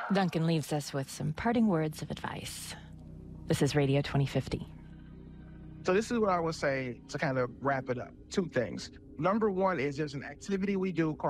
Duncan leaves us with some parting words of advice. This is Radio 2050. So this is what I would say to kind of wrap it up. Two things. Number one is there's an activity we do called